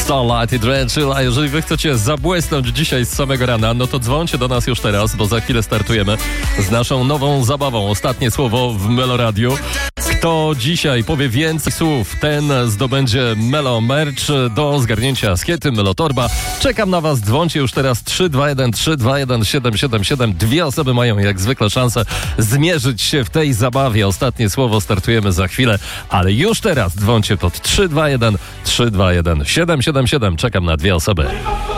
Starlight i Drenchill, a jeżeli wy chcecie zabłysnąć dzisiaj z samego rana, no to dzwońcie do nas już teraz, bo za chwilę startujemy z naszą nową zabawą. Ostatnie słowo w Meloradiu. Kto dzisiaj powie więcej słów, ten zdobędzie Melo Merch do zgarnięcia z Kiety, Melo Torba. Czekam na was, dzwońcie już teraz 321 777. Dwie osoby mają jak zwykle szansę zmierzyć się w tej zabawie. Ostatnie słowo startujemy za chwilę, ale już teraz dzwońcie pod 321 777. Czekam na dwie osoby.